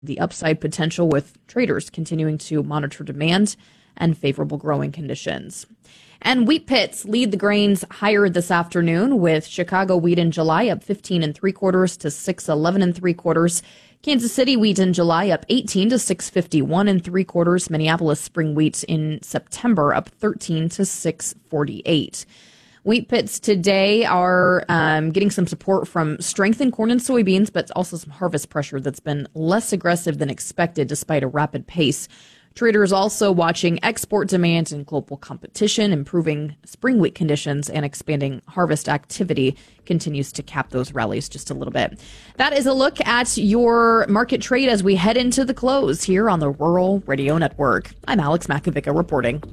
the upside potential with traders continuing to monitor demand and favorable growing conditions. And wheat pits lead the grains higher this afternoon, with Chicago wheat in July up 15 3/4 to 6.11 3/4. Kansas City wheat in July up 18 to 6.51 3/4. Minneapolis spring wheat in September up 13 to 6.48. Wheat pits today are getting some support from strength in corn and soybeans, but also some harvest pressure that's been less aggressive than expected despite a rapid pace. Traders also watching export demand and global competition. Improving spring wheat conditions and expanding harvest activity continues to cap those rallies just a little bit. That is a look at your market trade as we head into the close here on the Rural Radio Network. I'm Alex Makovica reporting.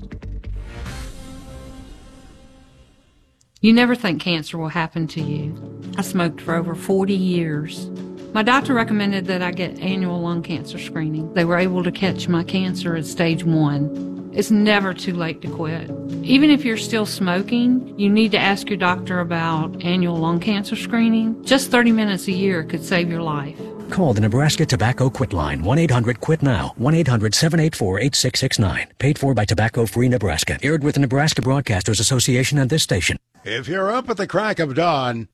You never think cancer will happen to you. I smoked for over 40 years. My doctor recommended that I get annual lung cancer screening. They were able to catch my cancer at stage 1. It's never too late to quit. Even if you're still smoking, you need to ask your doctor about annual lung cancer screening. Just 30 minutes a year could save your life. Call the Nebraska Tobacco Quit Line, 1-800-QUIT-NOW, 1-800-784-8669. Paid for by Tobacco Free Nebraska. Aired with the Nebraska Broadcasters Association and this station. If you're up at the crack of dawn,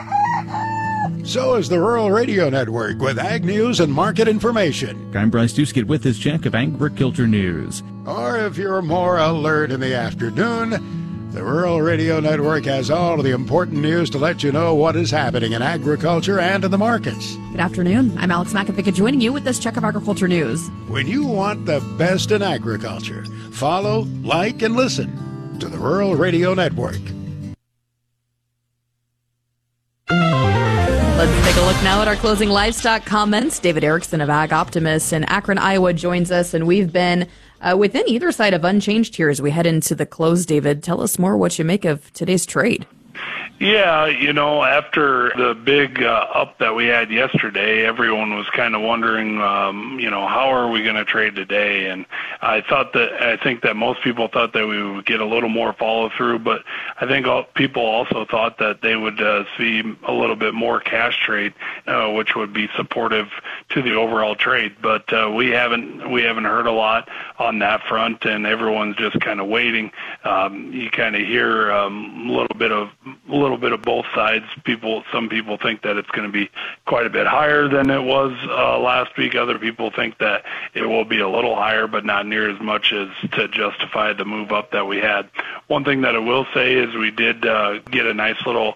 so is the Rural Radio Network with Ag News and market information. I'm Bryce Duskett with this check of agriculture news. Or if you're more alert in the afternoon, the Rural Radio Network has all of the important news to let you know what is happening in agriculture and in the markets. Good afternoon. I'm Alex Makovica joining you with this check of agriculture news. When you want the best in agriculture, follow, like, and listen to the Rural Radio Network. Let's take a look now at our closing livestock comments. David Erickson of Ag Optimist in Akron, Iowa joins us, and we've been within either side of unchanged here as we head into the close. David, tell us more what you make of today's trade. Yeah, after the big up that we had yesterday, everyone was kind of wondering, how are we going to trade today? And I think that most people thought that we would get a little more follow through, but I think people also thought that they would see a little bit more cash trade, which would be supportive to the overall trade. But we haven't heard a lot on that front, and everyone's just kind of waiting. You kind of hear a little bit of both sides. Some people think that it's going to be quite a bit higher than it was last week. Other people think that it will be a little higher, but not near as much as to justify the move up that we had. One thing that I will say is we did get a nice little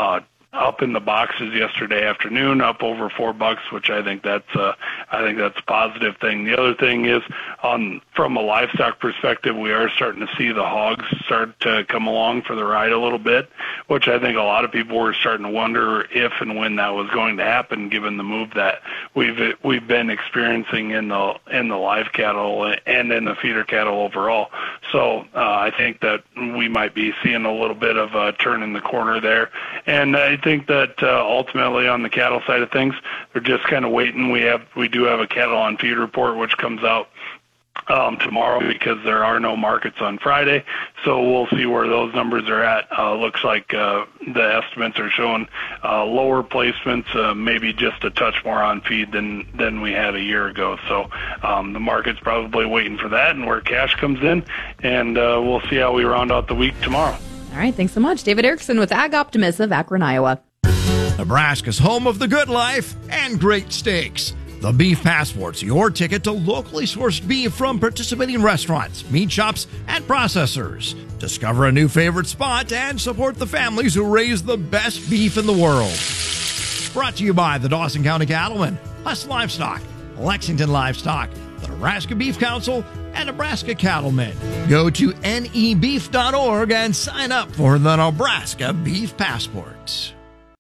up in the boxes yesterday afternoon, up over $4, which I think that's a positive thing. The other thing is, from a livestock perspective, we are starting to see the hogs start to come along for the ride a little bit, which I think a lot of people were starting to wonder if and when that was going to happen, given the move that we've been experiencing in the live cattle and in the feeder cattle overall. So I think that we might be seeing a little bit of a turn in the corner there, and I think that ultimately on the cattle side of things, they're just kind of waiting. We do have a cattle on feed report which comes out tomorrow because there are no markets on Friday, so we'll see where those numbers are at. Looks like the estimates are showing lower placements, maybe just a touch more on feed than we had a year ago. So the market's probably waiting for that and where cash comes in, and we'll see how we round out the week tomorrow. All right, thanks so much. David Erickson with Ag Optimist of Akron, Iowa. Nebraska's home of the good life and great steaks. The Beef Passport's your ticket to locally sourced beef from participating restaurants, meat shops, and processors. Discover a new favorite spot and support the families who raise the best beef in the world. Brought to you by the Dawson County Cattlemen, Huss Livestock, Lexington Livestock, the Nebraska Beef Council, and Nebraska Cattlemen. Go to nebeef.org and sign up for the Nebraska Beef Passport.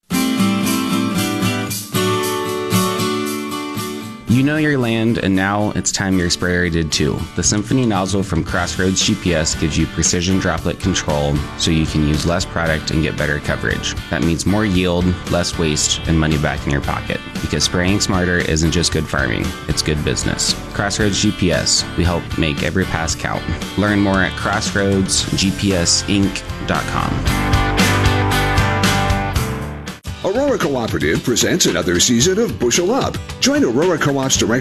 You know your land, and now it's time your sprayer did too. The Symphony nozzle from Crossroads GPS gives you precision droplet control so you can use less product and get better coverage. That means more yield, less waste, and money back in your pocket. Because spraying smarter isn't just good farming, it's good business. Crossroads GPS, we help make every pass count. Learn more at crossroadsgpsinc.com. Aurora Cooperative presents another season of Bushel Up. Join Aurora Co-op's direct